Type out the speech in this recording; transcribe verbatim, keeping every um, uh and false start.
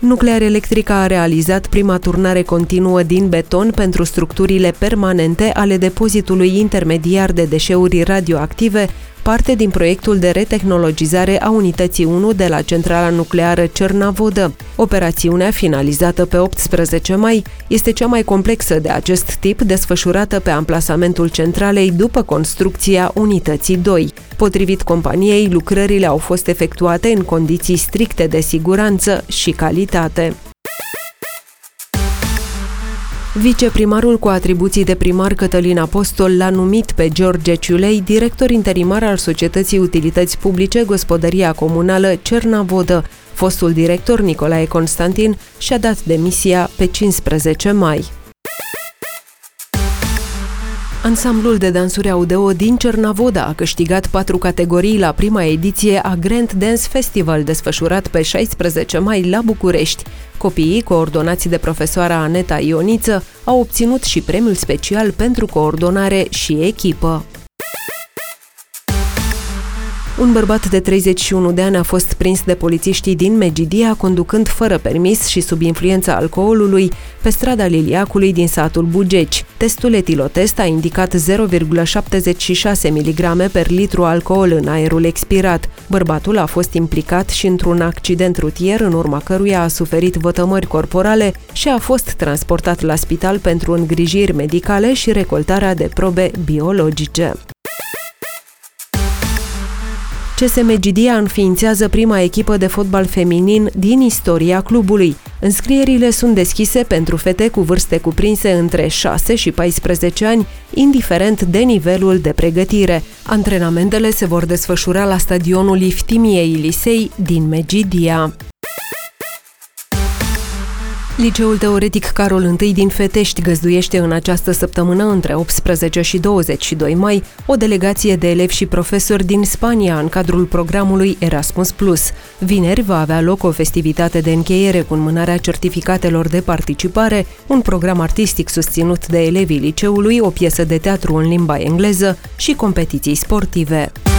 Nuclearelectrica a realizat prima turnare continuă din beton pentru structurile permanente ale depozitului intermediar de deșeuri radioactive, parte din proiectul de retehnologizare a unității unu de la centrala nucleară Cernavodă. Operațiunea, finalizată pe optsprezece mai, este cea mai complexă de acest tip desfășurată pe amplasamentul centralei după construcția unității doi. Potrivit companiei, lucrările au fost efectuate în condiții stricte de siguranță și calitate. Viceprimarul cu atribuții de primar Cătălin Apostol l-a numit pe George Ciulei director interimar al Societății Utilități Publice Gospodăria Comunală Cernavodă. Fostul director Nicolae Constantin și-a dat demisia pe cincisprezece mai. Ansamblul de dansuri audio din Cernavodă a câștigat patru categorii la prima ediție a Grand Dance Festival, desfășurat pe șaisprezece mai la București. Copiii, coordonați de profesoara Aneta Ioniță, au obținut și premiul special pentru coordonare și echipă. Un bărbat de treizeci și unu de ani a fost prins de polițiștii din Megidia conducând fără permis și sub influența alcoolului pe strada Liliacului din satul Bugeci. Testul etilotest a indicat zero virgulă șaptezeci și șase miligrame per litru alcool în aerul expirat. Bărbatul a fost implicat și într-un accident rutier în urma căruia a suferit vătămări corporale și a fost transportat la spital pentru îngrijiri medicale și recoltarea de probe biologice. C S Megidia înființează prima echipă de fotbal feminin din istoria clubului. Înscrierile sunt deschise pentru fete cu vârste cuprinse între șase și paisprezece ani, indiferent de nivelul de pregătire. Antrenamentele se vor desfășura la stadionul Iftimiei Lisei din Megidia. Liceul Teoretic Carol I din Fetești găzduiește în această săptămână, între optsprezece și douăzeci și doi mai, o delegație de elevi și profesori din Spania în cadrul programului Erasmus plus. Vineri va avea loc o festivitate de încheiere cu înmânarea certificatelor de participare, un program artistic susținut de elevii liceului, o piesă de teatru în limba engleză și competiții sportive.